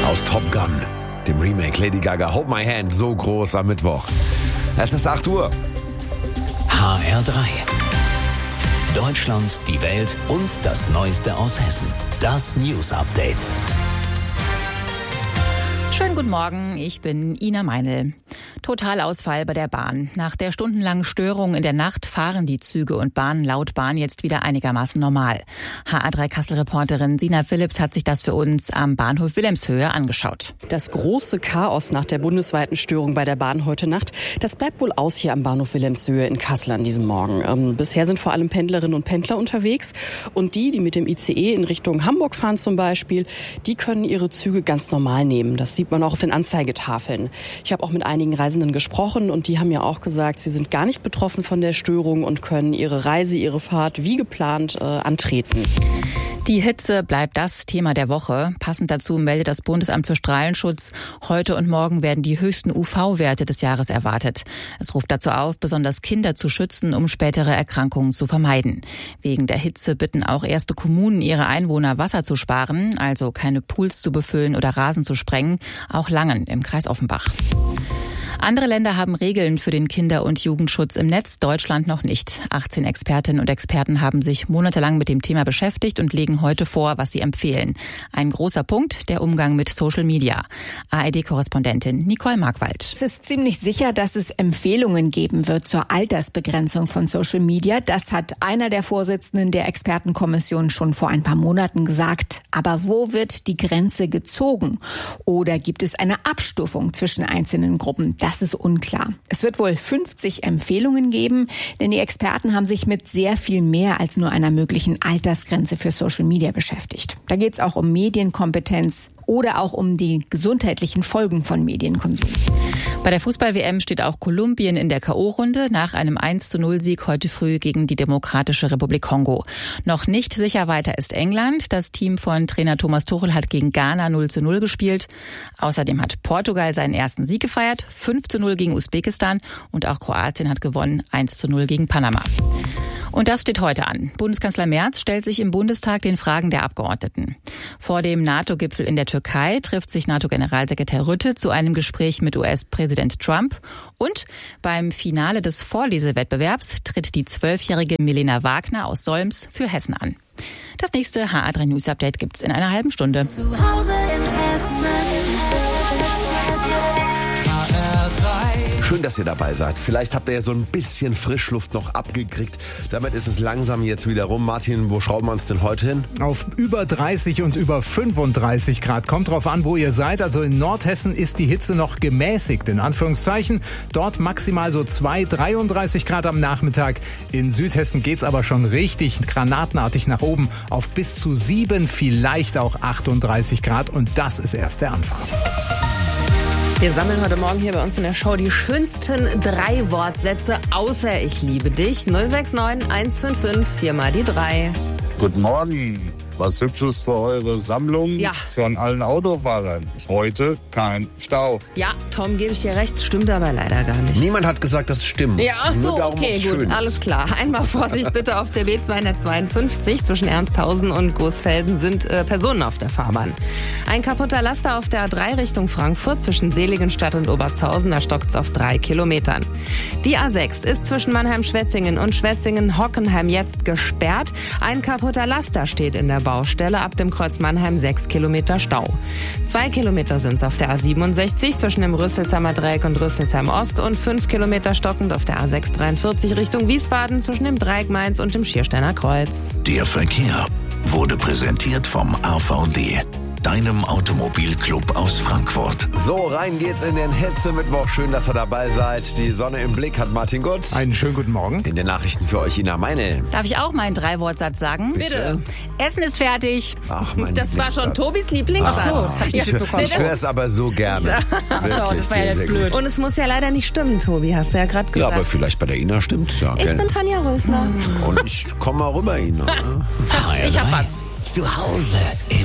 aus Top Gun, dem Remake. Lady Gaga, Hold My Hand, so groß am Mittwoch. Es ist 8 Uhr. HR3. Deutschland, die Welt und das Neueste aus Hessen. Das News Update. Schönen guten Morgen, ich bin Ina Meinl. Totalausfall bei der Bahn. Nach der stundenlangen Störung in der Nacht fahren die Züge und Bahnen laut Bahn jetzt wieder einigermaßen normal. HR3 Kassel-Reporterin Sina Philipps hat sich das für uns am Bahnhof Wilhelmshöhe angeschaut. Das große Chaos nach der bundesweiten Störung bei der Bahn heute Nacht, das bleibt wohl aus hier am Bahnhof Wilhelmshöhe in Kassel an diesem Morgen. Bisher sind vor allem Pendlerinnen und Pendler unterwegs und die mit dem ICE in Richtung Hamburg fahren zum Beispiel, die können ihre Züge ganz normal nehmen. Das sieht man auch auf den Anzeigetafeln. Ich habe auch mit einigen Reisenden gesprochen und die haben ja auch gesagt, sie sind gar nicht betroffen von der Störung und können ihre Reise, ihre Fahrt wie geplant antreten. Die Hitze bleibt das Thema der Woche. Passend dazu meldet das Bundesamt für Strahlenschutz, heute und morgen werden die höchsten UV-Werte des Jahres erwartet. Es ruft dazu auf, besonders Kinder zu schützen, um spätere Erkrankungen zu vermeiden. Wegen der Hitze bitten auch erste Kommunen ihre Einwohner, Wasser zu sparen, also keine Pools zu befüllen oder Rasen zu sprengen, auch Langen im Kreis Offenbach. Andere Länder haben Regeln für den Kinder- und Jugendschutz im Netz, Deutschland noch nicht. 18 Expertinnen und Experten haben sich monatelang mit dem Thema beschäftigt und legen heute vor, was sie empfehlen. Ein großer Punkt, der Umgang mit Social Media. ARD-Korrespondentin Nicole Markwald. Es ist ziemlich sicher, dass es Empfehlungen geben wird zur Altersbegrenzung von Social Media. Das hat einer der Vorsitzenden der Expertenkommission schon vor ein paar Monaten gesagt. Aber wo wird die Grenze gezogen? Oder gibt es eine Abstufung zwischen einzelnen Gruppen? Das ist unklar. Es wird wohl 50 Empfehlungen geben, denn die Experten haben sich mit sehr viel mehr als nur einer möglichen Altersgrenze für Social Media beschäftigt. Da geht es auch um Medienkompetenz oder auch um die gesundheitlichen Folgen von Medienkonsum. Bei der Fußball-WM steht auch Kolumbien in der K.O.-Runde nach einem 1:0-Sieg heute früh gegen die Demokratische Republik Kongo. Noch nicht sicher weiter ist England. Das Team von Trainer Thomas Tuchel hat gegen Ghana 0:0 gespielt. Außerdem hat Portugal seinen ersten Sieg gefeiert, 5:0 gegen Usbekistan, und auch Kroatien hat gewonnen, 1:0 gegen Panama. Und das steht heute an. Bundeskanzler Merz stellt sich im Bundestag den Fragen der Abgeordneten. Vor dem NATO-Gipfel in der Türkei trifft sich NATO-Generalsekretär Rutte zu einem Gespräch mit US-Präsident Trump. Und beim Finale des Vorlesewettbewerbs tritt die 12-jährige Milena Wagner aus Solms für Hessen an. Das nächste HR3 News Update gibt's in einer halben Stunde. Zu Hause in Hessen. Schön, dass ihr dabei seid. Vielleicht habt ihr ja so ein bisschen Frischluft noch abgekriegt. Damit ist es langsam jetzt wieder rum. Martin, wo schrauben wir uns denn heute hin? Auf über 30 und über 35 Grad. Kommt drauf an, wo ihr seid. Also in Nordhessen ist die Hitze noch gemäßigt, in Anführungszeichen. Dort maximal so 33 Grad am Nachmittag. In Südhessen geht's aber schon richtig granatenartig nach oben auf bis zu 7, vielleicht auch 38 Grad. Und das ist erst der Anfang. Wir sammeln heute Morgen hier bei uns in der Show die schönsten 3 Wortsätze außer ich liebe dich. 069 155 4 mal die 3. Guten Morgen. Was Hübsches für eure Sammlung von allen Autofahrern. Heute kein Stau. Ja, Tom, gebe ich dir recht, stimmt aber leider gar nicht. Niemand hat gesagt, dass es stimmt. Ja, ach so, nur darum, okay, gut, schön alles klar. Einmal Vorsicht bitte auf der B252 zwischen Ernsthausen und Goesfelden sind Personen auf der Fahrbahn. Ein kaputter Laster auf der A3 Richtung Frankfurt zwischen Seligenstadt und Obertshausen, da stockt's auf 3 Kilometern. Die A6 ist zwischen Mannheim-Schwetzingen und Schwetzingen-Hockenheim jetzt gesperrt. Ein kaputter Laster steht in der Baustelle, ab dem Kreuz Mannheim 6 Kilometer Stau. 2 Kilometer sind's auf der A67 zwischen dem Rüsselsheimer Dreieck und Rüsselsheim Ost und 5 Kilometer stockend auf der A643 Richtung Wiesbaden zwischen dem Dreieck Mainz und dem Schiersteiner Kreuz. Der Verkehr wurde präsentiert vom AVD, deinem Automobilclub aus Frankfurt. So, rein geht's in den Hitzemittwoch. Schön, dass ihr dabei seid. Die Sonne im Blick hat Martin Gutz. Einen schönen guten Morgen. In den Nachrichten für euch Ina Meinl. Darf ich auch meinen 3-Wortsatz sagen? Bitte. Essen ist fertig. Ach, mein Das war schon Lieblingssatz. Tobis Lieblingssatz. Ach so, hab ich nicht mitbekommen. Ich höre es aber so gerne. Ach so, das war ja jetzt blöd. Und es muss ja leider nicht stimmen, Tobi, hast du ja gerade Ja, gesagt. aber vielleicht bei der Ina stimmt's ja. Ich gell? bin Tanja Rösner. Und ich komme mal rüber, Ina. Ich hab was. Zu Hause im